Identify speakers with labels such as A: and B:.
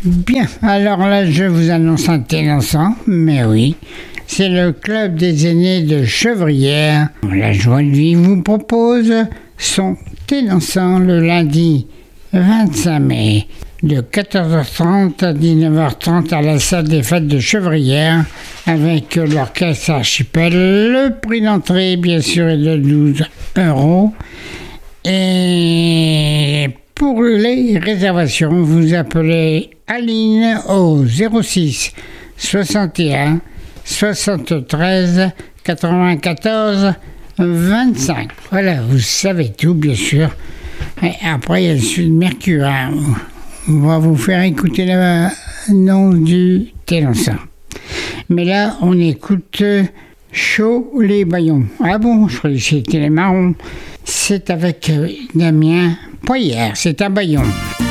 A: Bien, alors là, je vous annonce un Télançan, mais oui, c'est le club des aînés de Chevrières. La Joie de Vivre vous propose son Télançan le lundi 25 mai, de 14h30 à 19h30 à la salle des fêtes de Chevrières, avec l'orchestre Archipel. Le prix d'entrée, bien sûr, est de 12 €. Et pour les réservations, vous appelez Aline au 06 61 73 94 25. Voilà, vous savez tout, bien sûr. Et après, il y a le Sud Mercure. On va vous faire écouter le nom du Télançan. Mais là, on écoute Chaud les Baillons. Ah bon, je croyais que c'était les Marrons. C'est avec Damien Poyère, c'est un baillon.